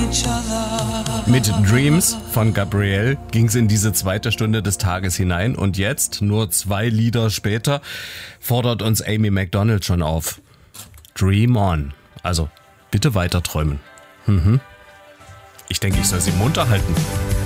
Mit Dreams von Gabrielle ging es in diese zweite Stunde des Tages hinein und jetzt, nur 2 Lieder später, fordert uns Amy Macdonald schon auf. Dream on. Also, bitte weiter träumen. Ich denke, ich soll sie munter halten.